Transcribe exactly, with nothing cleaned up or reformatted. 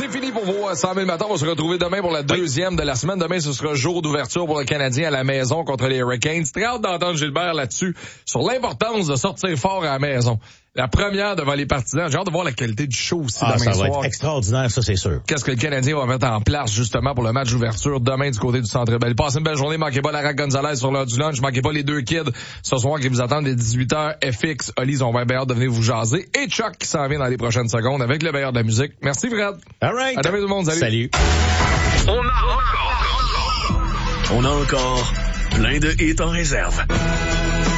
fini pour vos cent mille matins. On va se retrouver demain pour la deuxième de la semaine. Demain, ce sera jour d'ouverture pour le Canadien à la maison contre les Hurricanes. Très hâte d'entendre Gilbert là-dessus sur l'importance de sortir fort à la maison. La première devant les partisans. J'ai hâte de voir la qualité du show aussi ah, demain ça soir. va être extraordinaire, ça, c'est sûr. Qu'est-ce que le Canadien va mettre en place, justement, pour le match d'ouverture demain du côté du Centre Bell. Passez une belle journée. Manquez pas Lara Gonzalez sur l'heure du lunch. Manquez pas les deux kids ce soir qui vous attendent dès dix-huit heures. F X, Olise, on va bien hâte de venir vous jaser. Et Chuck qui s'en vient dans les prochaines secondes avec le meilleur de la musique. Merci, Fred. All right. À demain, tout le monde. Salut. Salut. On a encore, on a encore plein de hits en réserve.